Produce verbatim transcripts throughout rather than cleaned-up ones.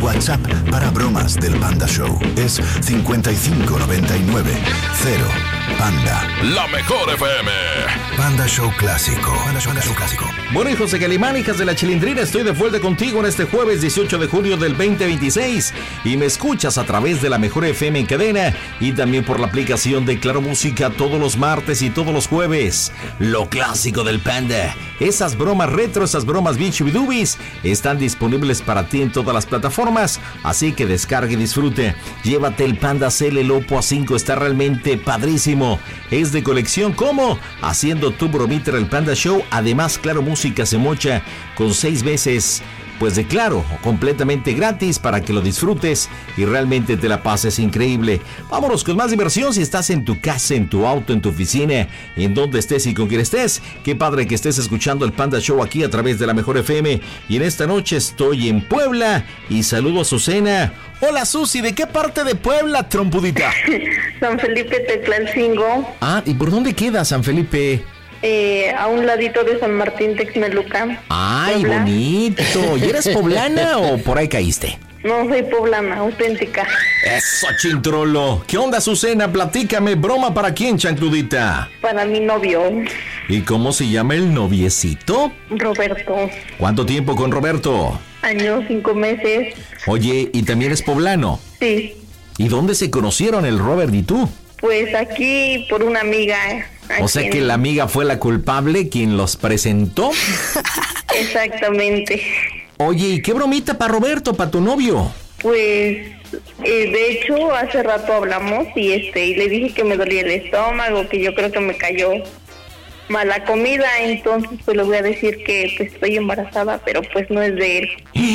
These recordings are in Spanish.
WhatsApp para bromas del Panda Show es cincuenta y cinco noventa y nueve cero Panda. La mejor F M. Panda Show Clásico. Panda Show, Panda Show Clásico. Bueno, hijos de Calimán, hijas de la Chilindrina, estoy de vuelta contigo en este jueves dieciocho de julio del veinte veintiséis y me escuchas a través de la mejor F M en cadena y también por la aplicación de Claro Música todos los martes y todos los jueves. Lo clásico del Panda. Esas bromas retro, esas bromas bien chubidubis están disponibles para ti en todas las plataformas, así que descargue y disfrute. Llévate el Panda C L Lopo A cinco, está realmente padrísimo. Es de colección, ¿cómo? Haciendo tu bromita en el Panda Show. Además, Claro Música se mocha con seis meses pues de Claro, completamente gratis para que lo disfrutes y realmente te la pases increíble. Vámonos con más diversión. Si estás en tu casa, en tu auto, en tu oficina, en donde estés y con quien estés, qué padre que estés escuchando el Panda Show aquí a través de la mejor F M. Y en esta noche estoy en Puebla y saludo a Susana. Hola Susi, ¿de qué parte de Puebla, trompudita? San Felipe Tetlalcingo. Ah, ¿y por dónde queda San Felipe? Eh, a un ladito de San Martín Texmelucan. ¡Ay, Puebla. Bonito! ¿Y eres poblana o por ahí caíste? No, soy poblana, auténtica. ¡Eso, chintrolo! ¿Qué onda, Susana? Platícame, ¿broma para quién, chancludita? Para mi novio, ¿Y cómo se llama el noviecito? Roberto. ¿Cuánto tiempo con Roberto? Año, cinco meses. Oye, ¿y también es poblano? Sí, ¿Y dónde se conocieron el Robert y tú? pues aquí por una amiga. O sea aquí que en- la amiga fue la culpable, quien los presentó. Exactamente. Oye, ¿y qué bromita para Roberto, para tu novio? Pues, eh, de hecho, hace rato hablamos y este y le dije que me dolía el estómago, que yo creo que me cayó mala comida, entonces pues le voy a decir que pues, estoy embarazada, pero pues no es de él.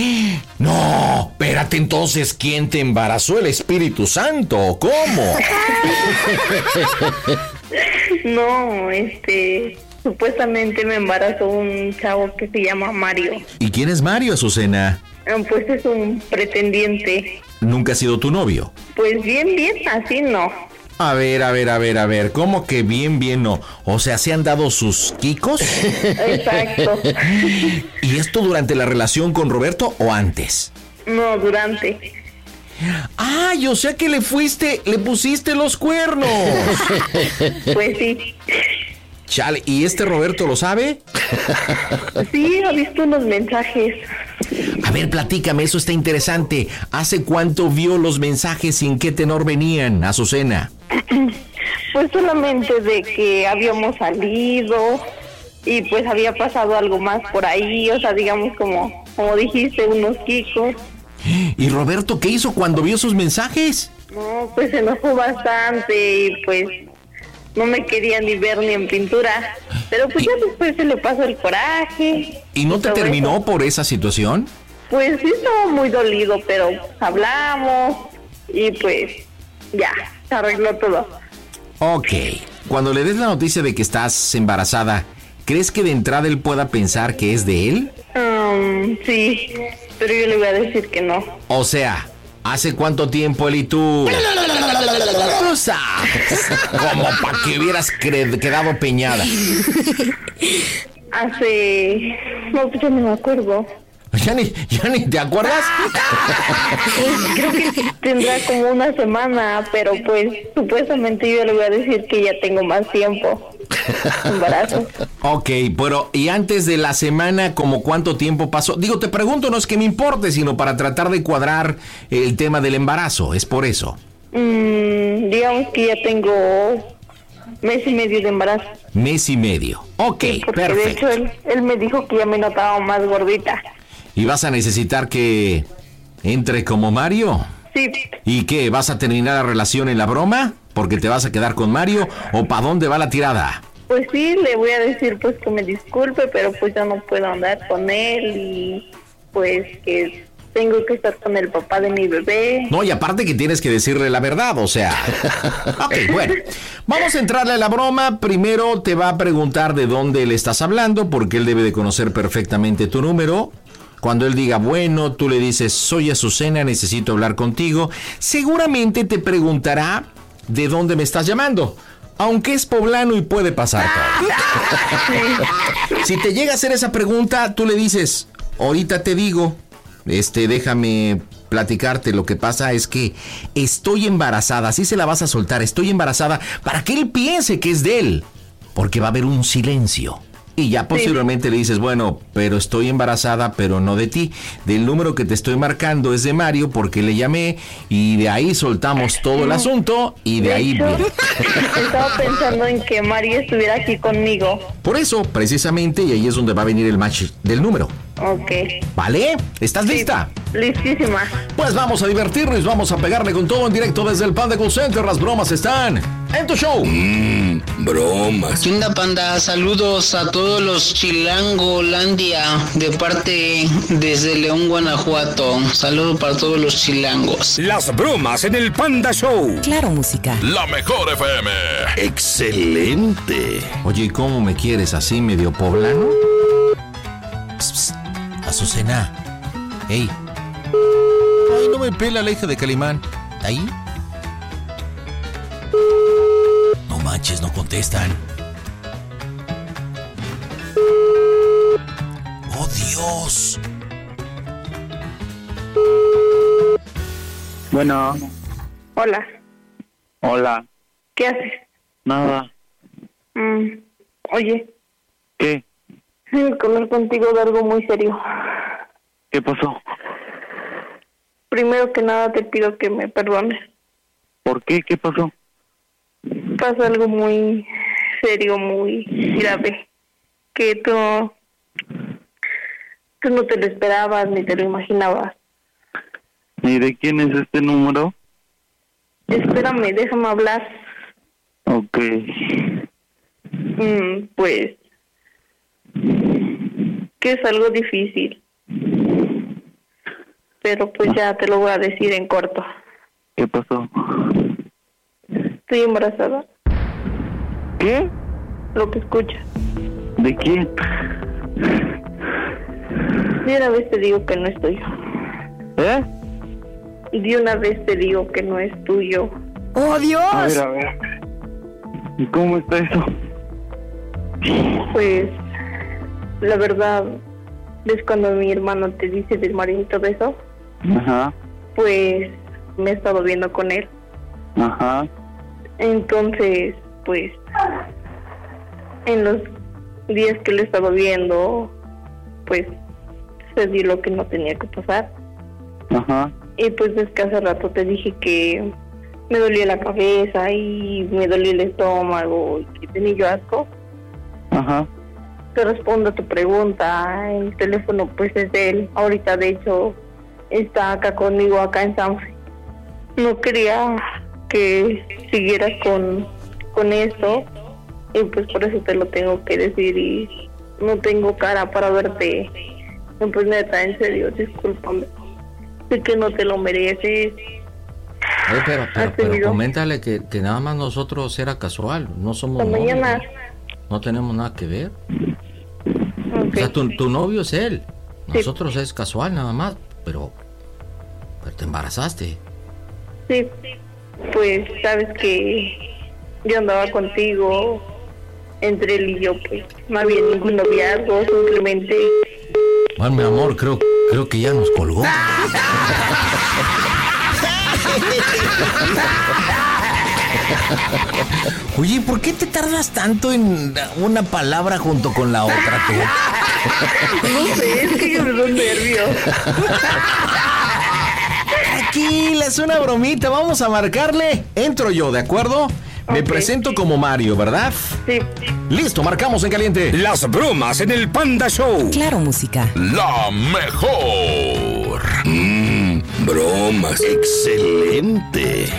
No, espérate entonces, ¿quién te embarazó? ¿El Espíritu Santo o cómo? No, este, supuestamente me embarazó un chavo que se llama Mario. ¿Y quién es Mario, Azucena? Ah, Pues es un pretendiente. ¿Nunca ha sido tu novio? Pues bien, bien, así no. A ver, a ver, a ver, a ver, ¿cómo que bien, bien no? O sea, ¿se han dado sus quicos? Exacto. ¿Y esto durante la relación con Roberto o antes? No, durante. ¡Ay, o sea que le fuiste, le pusiste los cuernos! Pues sí. Chale, ¿y este Roberto lo sabe? Sí, ha visto unos mensajes. A ver, platícame, eso está interesante. ¿Hace cuánto vio los mensajes y en qué tenor venían, Azucena? Pues solamente de que habíamos salido y pues había pasado algo más por ahí, o sea, digamos como, como dijiste, unos quicos. ¿Y Roberto qué hizo cuando vio sus mensajes? No, pues se enojó bastante y pues no me quería ni ver ni en pintura. Pero pues ya después se le pasó el coraje. ¿Y no te todo terminó eso. por esa situación? Pues sí estaba muy dolido, pero hablamos y pues ya, se arregló todo. Ok, cuando le des la noticia de que estás embarazada, ¿crees que de entrada él pueda pensar que es de él? Um, sí, pero yo le voy a decir que no. O sea, ¿hace cuánto tiempo él y tú? Tú sabes, como para que hubieras cre- quedado peñada. Hace... No, pues yo no me acuerdo. ¿Ya ni, ya ni te acuerdas? Creo que tendrá como una semana, pero pues supuestamente yo le voy a decir que ya tengo más tiempo. Embarazo. Ok, pero ¿y antes de la semana, como cuánto tiempo pasó? Digo, te pregunto, no es que me importe, sino para tratar de cuadrar el tema del embarazo, es por eso. Mm, digamos que ya tengo mes y medio de embarazo. Mes y medio. Ok, Porque de perfecto. hecho él, él me dijo que ya me notaba más gordita. ¿Y vas a necesitar que entre como Mario? Sí, ¿Y qué? ¿Vas a terminar la relación en la broma? ¿Porque te vas a quedar con Mario? ¿O para dónde va la tirada? pues sí, le voy a decir pues que me disculpe, pero pues yo no puedo andar con él y pues que tengo que estar con el papá de mi bebé. No, y aparte que tienes que decirle la verdad, o sea... Ok, bueno. Vamos a entrarle a la broma. Primero te va a preguntar de dónde le estás hablando, porque él debe de conocer perfectamente tu número. Cuando él diga, bueno, tú le dices, soy Azucena, necesito hablar contigo. Seguramente te preguntará de dónde me estás llamando. Aunque es poblano y puede pasar todo. Si te llega a hacer esa pregunta, tú le dices, ahorita te digo, este, déjame platicarte. Lo que pasa es que estoy embarazada. Así se la vas a soltar. Estoy embarazada para que él piense que es de él. Porque va a haber un silencio. Y ya posteriormente sí. le dices, bueno, pero estoy embarazada, pero no de ti. Del número que te estoy marcando es de Mario porque le llamé y de ahí soltamos todo el asunto y de, de ahí... Hecho, estaba pensando en que Mario estuviera aquí conmigo. Por eso, precisamente, y ahí es donde va a venir el match del número. Ok. ¿Vale? ¿Estás sí, lista? Listísima. Pues vamos a divertirnos, vamos a pegarle con todo en directo desde el Panda Call Center. Las bromas están en tu show. Mmm, bromas. ¿Qué onda, Panda? Saludos a todos los Chilangolandia de parte desde León, Guanajuato. Saludos para todos los chilangos. Las bromas en el Panda Show. Claro, música. La mejor F M. Excelente. Oye, ¿y cómo me quieres así, medio poblano? Psst, psst. Azucena. Ey. Ay, no me pela la hija de Calimán. ¿Ahí? No manches, no contestan. ¡Oh, Dios! Bueno. Hola. Hola. ¿Qué haces? Nada. Mm, oye. ¿Qué? Tengo que hablar contigo de algo muy serio. ¿Qué pasó? Primero que nada te pido que me perdones. ¿Por qué? ¿Qué pasó? Pasa algo muy serio, muy grave, que tú, tú no te lo esperabas ni te lo imaginabas. ¿Y de quién es este número? Espérame, déjame hablar. Ok. Mm, pues, que es algo difícil. Pero pues ya te lo voy a decir en corto. ¿Qué pasó? Estoy embarazada. ¿Qué? Lo que escuchas. ¿De quién? De una vez te digo que no es tuyo. ¿Eh? De una vez te digo que no es tuyo. ¡Oh, Dios! A ver, a ver. ¿Y cómo está eso? Pues, la verdad, ¿ves cuando mi hermano te dice del marido y todo eso? Ajá. Pues, me he estado viendo con él. Ajá. Entonces, pues, en los días que lo he estado viendo, pues, se dio lo que no tenía que pasar. Ajá. Y pues es que hace rato te dije que me dolía la cabeza y me dolía el estómago y que tenía yo asco. Ajá. Te respondo a tu pregunta, el teléfono pues es de él. Ahorita de hecho está acá conmigo, acá en Sanfe. No quería que siguieras con, con esto y pues por eso te lo tengo que decir y no tengo cara para verte. No, pues neta, en serio, discúlpame. Sé que no te lo mereces. Oye, pero, pero, pero coméntale que, que nada más nosotros era casual, no somos La novios, mañana. no tenemos nada que ver. Okay. O sea, tu, tu novio es él, nosotros sí. Es casual nada más, pero, pero te embarazaste. Sí, pues sabes que yo andaba contigo, entre él y yo, pues no había ningún noviazgo, simplemente... Bueno, mi amor, creo, creo que ya nos colgó. Oye, ¿por qué te tardas tanto en una palabra junto con la otra, tú? No sé, es que yo me doy nervios. Tranquila, es una bromita, vamos a marcarle. Entro yo, ¿de acuerdo? Me okay. Presento como Mario, ¿verdad? Sí. Listo, marcamos en caliente. Las bromas en el Panda Show. Claro, música. La mejor. Mmm, bromas. Excelente.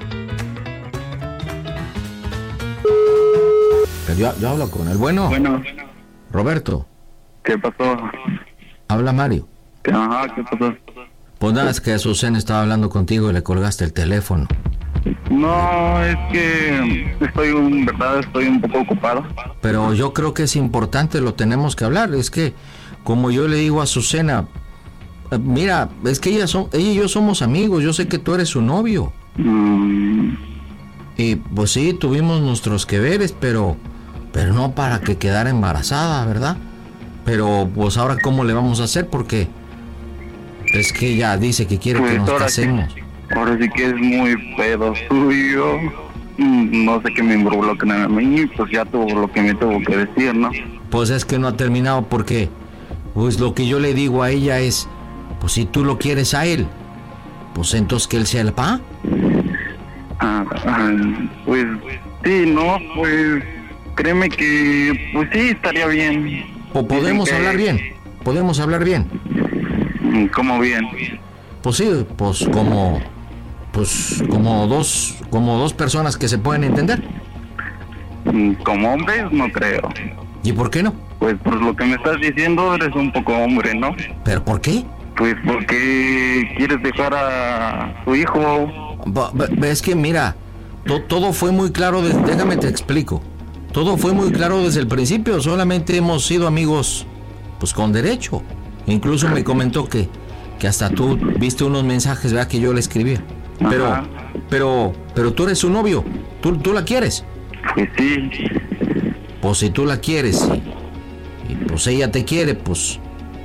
Yo, yo hablo con él. Bueno. Bueno. Roberto. ¿Qué pasó? Habla Mario. Ajá, ¿qué pasó? Pues nada, es que Azucena estaba hablando contigo y le colgaste el teléfono. No, es que estoy, en verdad, estoy un poco ocupado. Pero yo creo que es importante, lo tenemos que hablar. Es que, como yo le digo a Azucena, mira, es que ella, son, ella y yo somos amigos, yo sé que tú eres su novio. Mm. Y pues sí, tuvimos nuestros que veres, pero, pero no para que quedara embarazada, ¿verdad? Pero pues ahora, ¿cómo le vamos a hacer? Porque Es que ella dice que quiere Pues que nos ahora sí. casemos. Ahora sí que es muy pedo suyo. Mm, No sé qué me involucran a mí, pues ya tuvo lo que me tuvo que decir, ¿no? Pues es que no ha terminado porque, pues lo que yo le digo a ella es, pues si tú lo quieres a él, pues entonces que él sea el papá. Ah, ah, pues sí, no, pues créeme que, pues sí, estaría bien. O podemos Dicen que- hablar bien, podemos hablar bien. Mm, ¿Cómo bien? Pues sí, pues como, pues como dos, como dos personas que se pueden entender. Mm, Como hombres, no creo. ¿Y por qué no? Pues por lo que me estás diciendo, eres un poco hombre, ¿no? ¿Pero por qué? Pues porque quieres dejar a tu hijo. Va- va- Es que mira, to- todo fue muy claro, de- déjame te explico. Todo fue muy claro desde el principio, solamente hemos sido amigos, pues con derecho. Incluso me comentó que, que hasta tú viste unos mensajes, ¿verdad? Que yo le escribía. Pero, Ajá. pero, pero tú eres su novio, tú, tú la quieres. Pues sí, Pues si tú la quieres y, y pues ella te quiere, pues,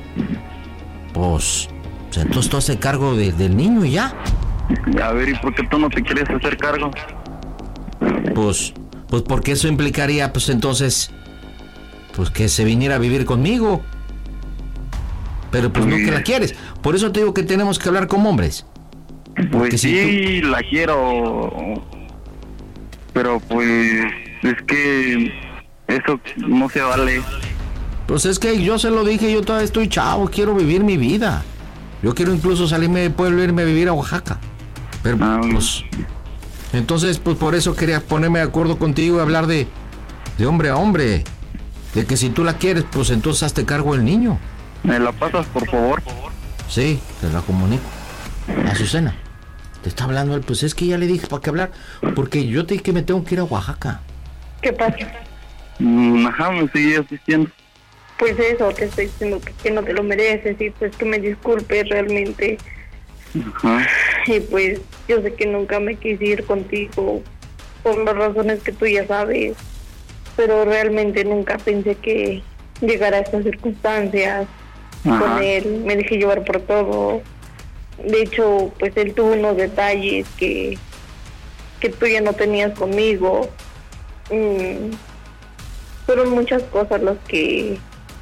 pues, pues entonces tú haces cargo de- del niño y ya. a ver, ¿y por qué tú no te quieres hacer cargo? Pues, pues porque eso implicaría, pues entonces, pues que se viniera a vivir conmigo. Pero pues no que la quieres. Por eso te digo que tenemos que hablar como hombres. Porque Pues si sí, la quiero. Pero pues es que eso no se vale. Pues es que yo se lo dije, yo todavía estoy chavo, quiero vivir mi vida. Yo quiero incluso salirme del pueblo e irme a vivir a Oaxaca. Pero Ah. pues, entonces pues por eso quería ponerme de acuerdo contigo y hablar de, de hombre a hombre. De que si tú la quieres, pues entonces hazte cargo del niño. ¿Me la pasas, por favor? Sí, te la comunico. Azucena, te está hablando él, pues es que ya le dije para qué hablar, porque yo te dije que me tengo que ir a Oaxaca. ¿Qué pasa? Mm, Ajá, me sigues diciendo. Pues eso, te estoy diciendo que, que no te lo mereces y pues que me disculpes realmente. Ajá. Y pues yo sé que nunca me quise ir contigo por las razones que tú ya sabes, pero realmente nunca pensé que llegara a estas circunstancias. Ajá. Con él me dejé llevar por todo. De hecho, pues él tuvo unos detalles que, que tú ya no tenías conmigo. Mm, fueron muchas cosas las que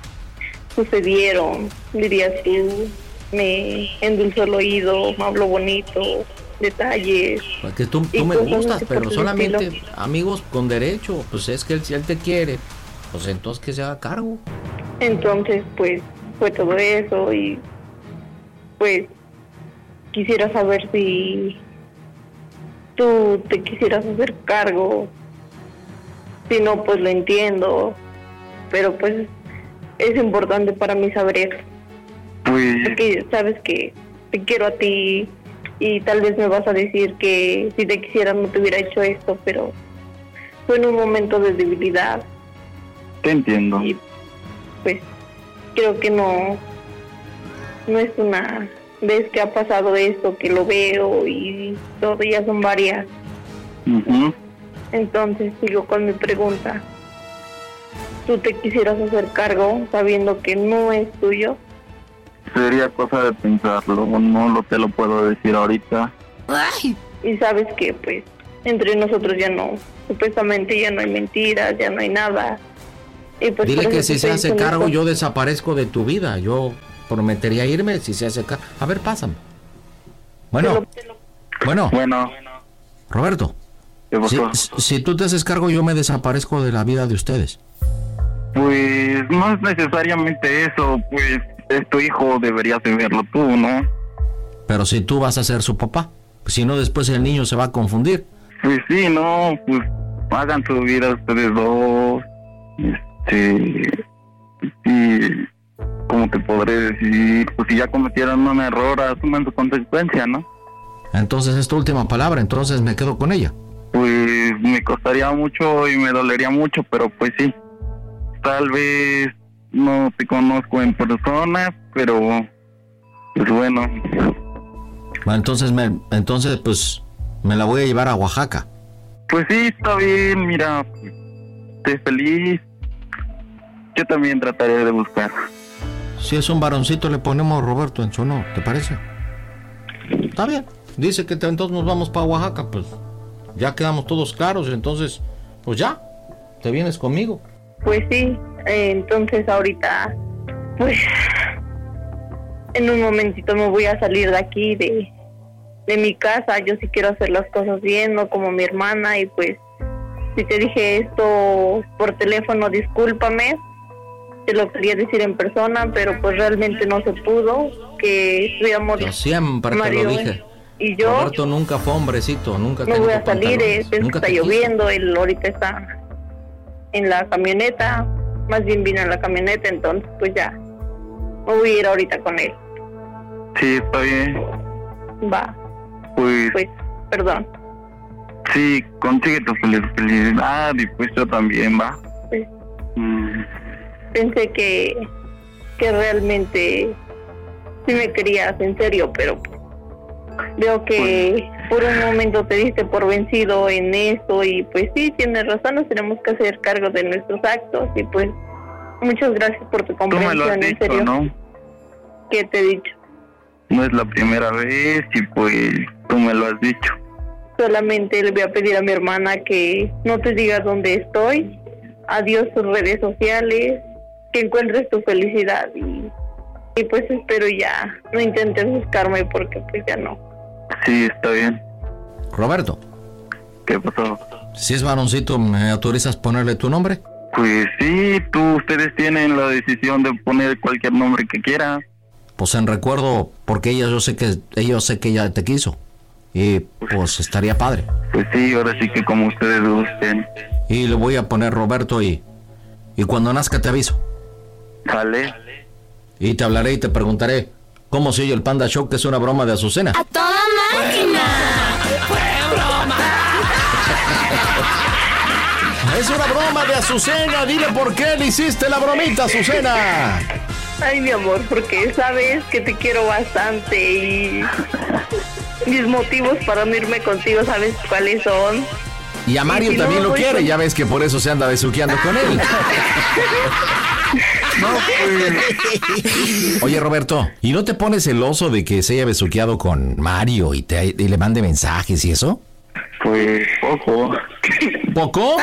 sucedieron, dirías tú. Me endulzó el oído, me habló bonito, detalles. Porque tú, Y tú me cosas gustas, así pero por el solamente estilo. amigos con derecho. Pues es que él, si él te quiere, pues entonces que se haga cargo. Entonces, pues, fue todo eso y, pues, quisiera saber si tú te quisieras hacer cargo. Si no, pues lo entiendo. Pero, pues, es importante para mí saber. Pues Porque sabes que te quiero a ti y tal vez me vas a decir que si te quisiera no te hubiera hecho esto, pero fue en un momento de debilidad. te entiendo. Y pues creo que no no es una vez que ha pasado esto que lo veo y todo, ya son varias. Ujú. Entonces sigo con mi pregunta. ¿Tú te quisieras hacer cargo sabiendo que no es tuyo? Sería cosa de pensarlo, no lo te lo puedo decir ahorita. Y sabes que pues entre nosotros ya no, supuestamente ya no hay mentiras, ya no hay nada. Y pues Dile por que eso si te se estoy hace diciendo cargo, esto. yo desaparezco de tu vida. Yo prometería irme si se hace cargo. A ver, pásame. Bueno, bueno, Bueno, Roberto. ¿qué Si, pasó? si tú te haces cargo, yo me desaparezco de la vida de ustedes. Pues no es necesariamente eso, pues es tu hijo, deberías de verlo tú, ¿no? Pero si tú vas a ser su papá, si no después el niño se va a confundir. Pues sí, no, pues hagan su vida ustedes dos. Este, y como te podré decir, pues si ya cometieron un error, asuman su consecuencia, ¿no? Entonces es tu última palabra, entonces me quedo con ella. Pues me costaría mucho y me dolería mucho, pero pues sí, tal vez no te conozco en persona, pero pues bueno. Bueno, entonces me, entonces pues me la voy a llevar a Oaxaca. Pues sí, está bien, mira, esté feliz. Yo también trataré de buscar. si es un varoncito le ponemos Roberto en su honor, ¿te parece? Está bien. Dice que te, entonces nos vamos para Oaxaca, pues ya quedamos todos claros, entonces, pues ya, te vienes conmigo. Pues sí, eh, entonces ahorita, pues, en un momentito me voy a salir de aquí, de, de mi casa. Yo sí quiero hacer las cosas bien, no como mi hermana, y pues, si te dije esto por teléfono, discúlpame. Te lo quería decir en persona, pero pues realmente no se pudo, que estuviéramos... Yo siempre Mario, te lo dije. Y yo... Roberto nunca fue hombrecito, nunca no voy a salir, eh, está te lloviendo, él ahorita está en la camioneta, más bien vino en la camioneta, entonces pues ya, me voy a ir ahorita con él. Sí, está bien. Va, Pues, pues, perdón. sí, consigue tu fel- felicidad y pues yo también, va. Pues, Mm, pensé que, que realmente sí me querías en serio, pero veo que por un momento te diste por vencido en eso, y pues sí, tienes razón, nos tenemos que hacer cargo de nuestros actos, y pues muchas gracias por tu Tú me lo has comprensión, en dicho, serio. ¿no? ¿Qué te he dicho? No es la primera vez y pues tú me lo has dicho. Solamente le voy a pedir a mi hermana que no te diga dónde estoy, adiós tus redes sociales, que encuentres tu felicidad, y, y pues espero ya no intentes buscarme, porque pues ya no. Sí, está bien. Roberto, ¿Qué pasó? si es varoncito, ¿me autorizas ponerle tu nombre? Pues sí, tú, ustedes tienen la decisión de poner cualquier nombre que quieran. Pues en recuerdo, porque ella yo sé que ella yo sé que ella te quiso. Y pues estaría padre. Pues sí, ahora sí que como ustedes gusten. Y le voy a poner Roberto y, y cuando nazca te aviso. ¿Sale? Y te hablaré y te preguntaré cómo se oye el Panda Show, que es una broma de Azucena. ¡A toda máquina! Es una broma de Azucena, dile por qué le hiciste la bromita, Azucena. Ay, mi amor, porque sabes que te quiero bastante, y mis motivos para no irme contigo, ¿sabes cuáles son? Y a Mario Y si también no lo voy quiere, con- ya ves que por eso se anda besuqueando con él. No, pues, Oye, Roberto, ¿y no te pones celoso de que se haya besuqueado con Mario y, te, y le mande mensajes y eso? pues poco. ¿Poco?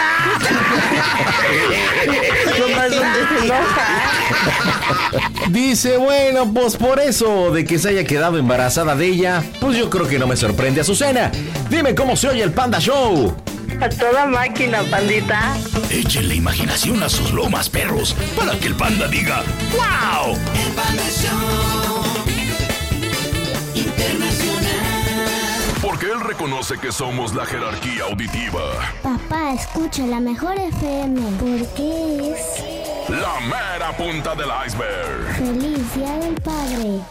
Nomás donde se enoja. Dice, bueno, pues por eso de que se haya quedado embarazada de ella, pues yo creo que no me sorprende, Azucena. Dime cómo se oye el Panda Show. A toda máquina, pandita. Échenle imaginación a sus lomas, perros, para que el panda diga ¡wow! El Panda Show Internacional. Porque él reconoce que somos la jerarquía auditiva. Papá, escucha la mejor F M porque es La mera punta del iceberg. Feliz Día del Padre.